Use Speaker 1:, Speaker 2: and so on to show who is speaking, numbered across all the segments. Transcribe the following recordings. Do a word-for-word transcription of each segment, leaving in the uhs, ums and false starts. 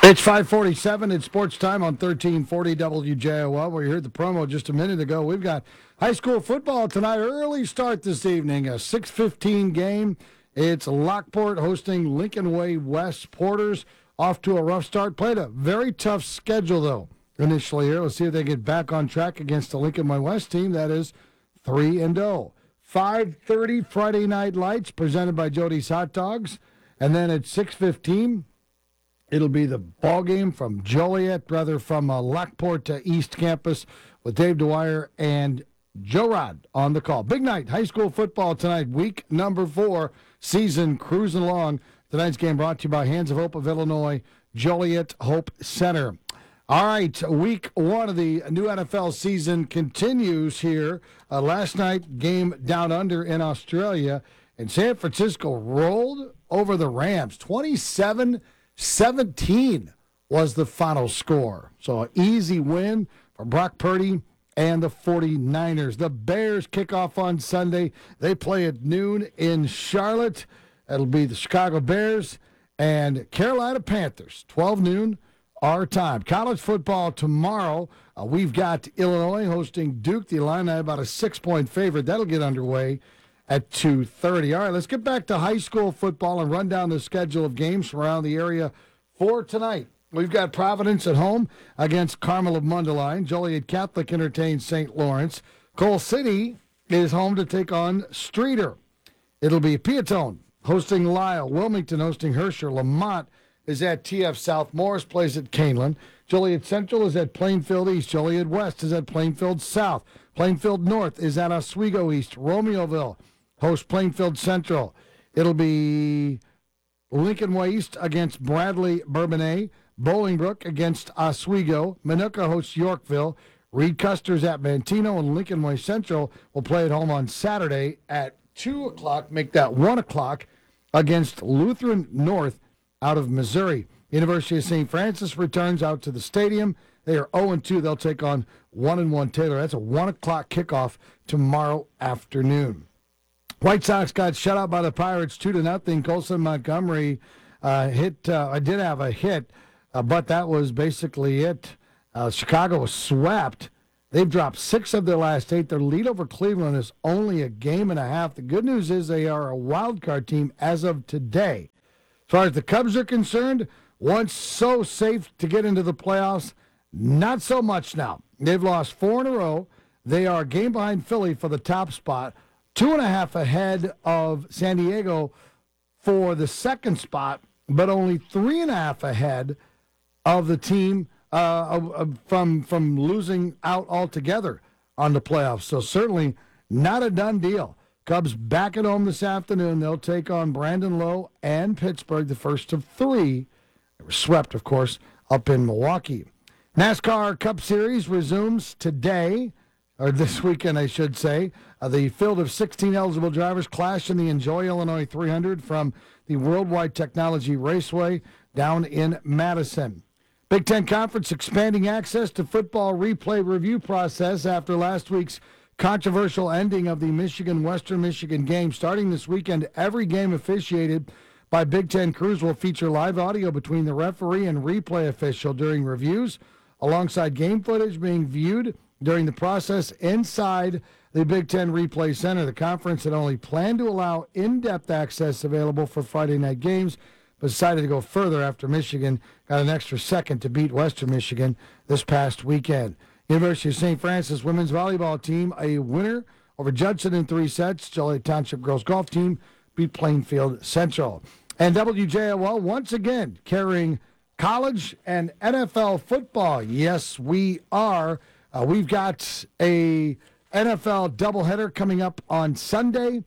Speaker 1: It's five forty-seven. It's sports time on thirteen forty W J O L. We heard the promo just a minute ago. We've got high school football tonight. Early start this evening, a six fifteen game. It's Lockport hosting Lincoln Way West. Porters off to a rough start. Played a very tough schedule, though, initially here. Let's see if they get back on track against the Lincoln Way West team. That is three and oh. five thirty Friday Night Lights presented by Jody's Hot Dogs. And then at six fifteen, it'll be the ball game from Joliet, rather from uh, Lockport to East Campus with Dave Dwyer and Joe Rod on the call. Big night, high school football tonight, week number four, season cruising along. Tonight's game brought to you by Hands of Hope of Illinois, Joliet Hope Center. All right, week one of the new N F L season continues here. Uh, last night, game down under in Australia, and San Francisco rolled over the Rams, twenty-seven seventeen was the final score. So an easy win for Brock Purdy and the forty-niners. The Bears kick off on Sunday. They play at noon in Charlotte. It'll be the Chicago Bears and Carolina Panthers, twelve noon our time. College football tomorrow. Uh, we've got Illinois hosting Duke. The Illini about a six-point favorite. That'll get underway at two thirty. All right, let's get back to high school football and run down the schedule of games from around the area for tonight. We've got Providence at home against Carmel of Mundelein. Joliet Catholic entertains Saint Lawrence. Coal City is home to take on Streator. It'll be Peatone hosting Lyle. Wilmington hosting Herscher. Lamont is at T F South. Morris plays at Canelan. Joliet Central is at Plainfield East. Joliet West is at Plainfield South. Plainfield North is at Oswego East. Romeoville host Plainfield Central. It'll be Lincoln Way East against Bradley Bourbonnais. Bolingbrook against Oswego. Minooka hosts Yorkville. Reed Custer's at Mantino, and Lincoln Way Central will play at home on Saturday at two o'clock. Make that one o'clock against Lutheran North out of Missouri. University of Saint Francis returns out to the stadium. They are oh and two. They'll take on one and one Taylor. That's a one o'clock kickoff tomorrow afternoon. White Sox got shut out by the Pirates two to nothing. Colson Montgomery uh, hit. Uh, I did have a hit, uh, but that was basically it. Uh, Chicago was swept. They've dropped six of their last eight. Their lead over Cleveland is only a game and a half. The good news is they are a wild card team as of today. As far as the Cubs are concerned, once so safe to get into the playoffs, not so much now. They've lost four in a row. They are a game behind Philly for the top spot. Two and a half ahead of San Diego for the second spot, but only three and a half ahead of the team uh, from from losing out altogether on the playoffs. So certainly not a done deal. Cubs back at home this afternoon. They'll take on Brandon Lowe and Pittsburgh, the first of three. They were swept, of course, up in Milwaukee. NASCAR Cup Series resumes today, or this weekend, I should say. Uh, the field of sixteen eligible drivers clash in the Enjoy Illinois three hundred from the Worldwide Technology Raceway down in Madison. Big Ten Conference expanding access to football replay review process after last week's controversial ending of the Michigan-Western Michigan game. Starting this weekend, every game officiated by Big Ten crews will feature live audio between the referee and replay official during reviews, alongside game footage being viewed during the process inside the Big Ten Replay Center. The conference had only planned to allow in-depth access available for Friday night games, but decided to go further after Michigan got an extra second to beat Western Michigan this past weekend. University of Saint Francis women's volleyball team, a winner over Judson in three sets. Joliet Township girls golf team beat Plainfield Central. And W J O L once again carrying college and N F L football. Yes, we are. Uh, we've got a N F L doubleheader coming up on Sunday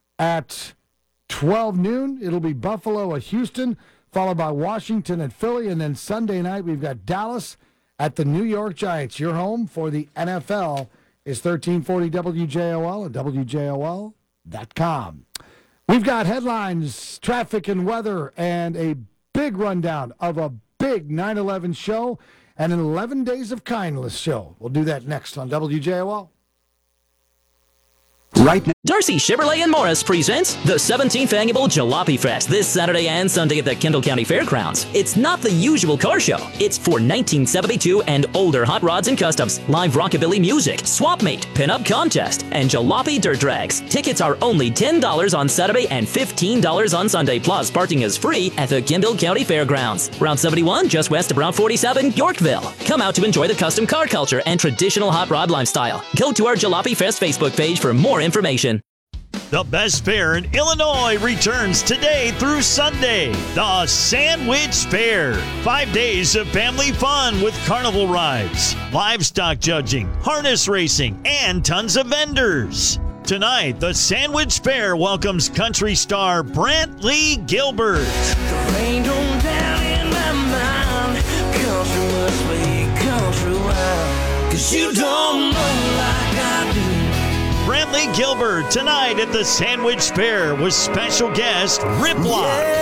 Speaker 1: at twelve noon. It'll be Buffalo at Houston, followed by Washington at Philly. And then Sunday night, we've got Dallas at the New York Giants. Your home for the N F L is thirteen forty W J O L and W J O L dot com. We've got headlines, traffic and weather, and a big rundown of a big nine eleven show and an eleven Days of Kindness show. We'll do that next on W J O L.
Speaker 2: Right now.
Speaker 3: Darcy Chevrolet and Morris presents the seventeenth Annual Jalopy Fest this Saturday and Sunday at the Kendall County Fairgrounds. It's not the usual car show. It's for nineteen seventy-two and older hot rods and customs, live rockabilly music, swap meet, pinup contest, and jalopy dirt drags. Tickets are only ten dollars on Saturday and fifteen dollars on Sunday, plus parking is free at the Kendall County Fairgrounds. Route seventy-one, just west of Route forty-seven, Yorkville. Come out to enjoy the custom car culture and traditional hot rod lifestyle. Go to our Jalopy Fest Facebook page for more information.
Speaker 4: The best fair in Illinois returns today through Sunday. The Sandwich Fair. Five days of family fun with carnival rides, livestock judging, harness racing, and tons of vendors. Tonight, the Sandwich Fair welcomes country star Brantley Gilbert.
Speaker 5: The rain don't down in my mind. Country must be country wild. Cause you don't know like I do.
Speaker 4: Brantley Gilbert tonight at the Sandwich Fair with special guest Rip Lock. Yeah.